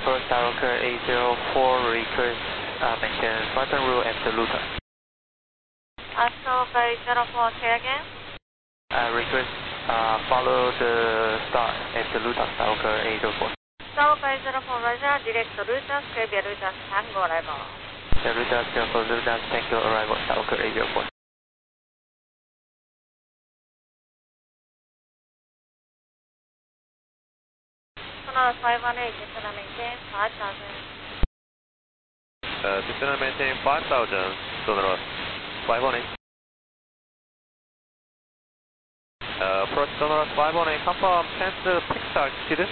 Approach Skywalker 804, request maintain button rule after Luton. Skywalker 804, say again? Request follow the star after Luton, Skywalker 804. Skywalker 804, Roger, direct to Luton, Square via Luton, Tango arrival. Luton, Square Luton, Tango arrival, Skywalker 804. Sonar 518, descend and maintain 5000. Descend and maintain 5000, Sonar 518. Approach Sonar 518, confirm 10 pixel exceeded.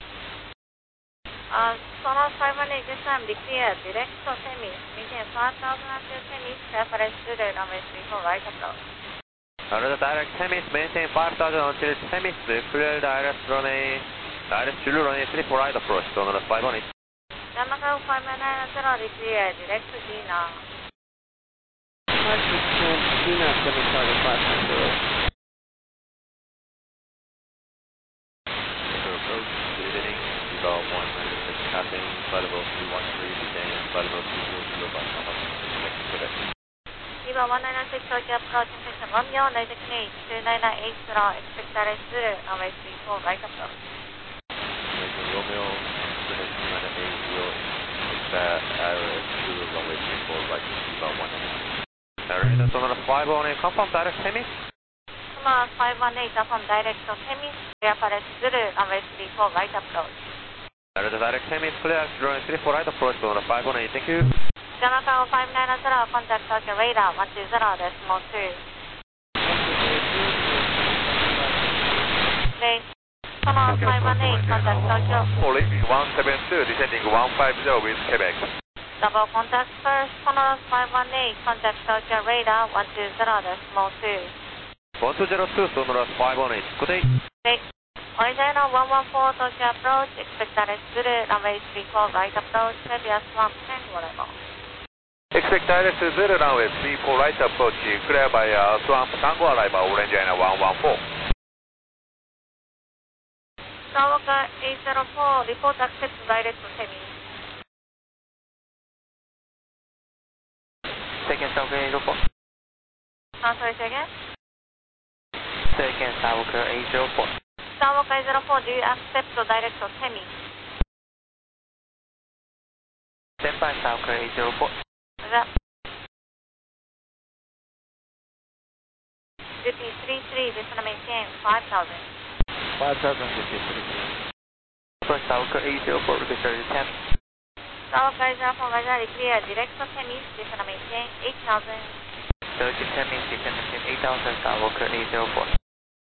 Sonar 518, descend, declare direct to Temis, maintain 5000 until Temis, reference to the runway 34 right approach. Under the direct Temis, maintain 5000 until Temis, clear direct runway, direct Zulu runway 34 right approach, Sonar 518. Yamaha 590, declare direct to Gina. 5% Gina 7,500. Approach, good evening, Viva 196, passing, flight level 313, descend, flight level 240 by Thomas, Quebec. Viva 196, Tokyo approach, intention Romeo, Natick Nate, 2998, expect direct to the runway 34 right approach. Romeo, 2980, expect direct to runway 34 right, Viva 196. Arena Sonar 518, confirm direct Temis. Sonar 518, confirm direct to Temis, reference to the runway 34 right approach. Arena direct Temis, clear, runway 34 right approach, Sonar 518, thank you. Yamaha 590, contact Tokyo radar 120.2. Today, Sonar 518, contact Tokyo. Police 172, descending 150 with Quebec. Double contact first, Sonar 518, contact Tokyo radar 120.2. 1202, Sonar 518, good day. Today, Original 114, Tokyo approach, expect direct to the runway 34 right approach, previous 110 level. Expect direct to 0 runway 34 right approach, clear by Swamp Tango arrival, Orange China 114. Skywalker 804, report accept direct to Temis. Second Skywalker 804. Sorry, say again? Second Skywalker 804. Skywalker 804, do you accept direct to Temis? Stand by Skywalker 804. Roger. GP33, descend and maintain 5000. 5,053. Approach Skywalker 804, request to 10. Skywalker 804, Roger, clear direct to Temis, descend and maintain 8000. Turkey 10 minutes, descend maintain 8000, Skywalker 804.